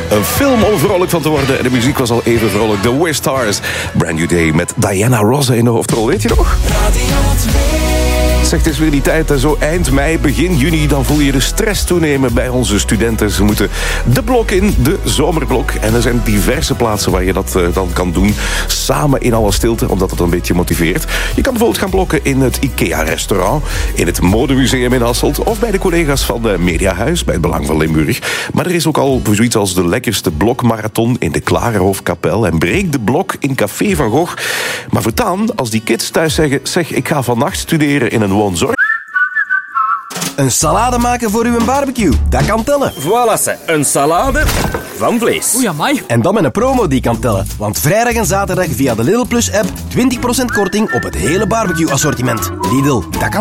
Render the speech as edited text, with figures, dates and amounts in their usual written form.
Een film om vrolijk van te worden. En de muziek was al even vrolijk. The Way Stars. Brand New Day met Diana Ross in de hoofdrol. Weet je nog? Zegt, het is weer die tijd, zo eind mei, begin juni, dan voel je de stress toenemen bij onze studenten. Ze moeten de blok in, de zomerblok. En er zijn diverse plaatsen waar je dat dan kan doen. Samen in alle stilte, omdat het een beetje motiveert. Je kan bijvoorbeeld gaan blokken in het IKEA-restaurant, in het Modemuseum in Hasselt, of bij de collega's van de Mediahuis, bij het Belang van Limburg. Maar er is ook al zoiets als de lekkerste blokmarathon in de Klarenhofkapel en breek de blok in Café van Gogh. Maar voortaan, als die kids thuis zeggen, zeg, ik ga vannacht studeren in een woonzorg. Een salade maken voor uw barbecue, dat kan tellen. Voilà, ze. Een salade van vlees. Oei, amai. En dan met een promo die kan tellen. Want vrijdag en zaterdag via de Lidl Plus app 20% korting op het hele barbecue assortiment. Lidl, dat kan